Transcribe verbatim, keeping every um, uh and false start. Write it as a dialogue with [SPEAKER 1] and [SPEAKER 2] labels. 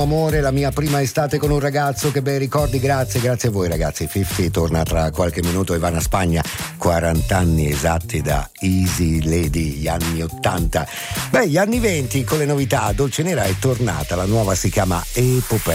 [SPEAKER 1] Amore, la mia prima estate con un ragazzo, che bei ricordi, grazie, grazie a voi ragazzi. cinquanta torna tra qualche minuto e va a Spagna, quaranta anni esatti da Easy Lady, gli anni ottanta. Beh, gli anni venti con le novità, Dolce Nera è tornata, la nuova si chiama Epopea.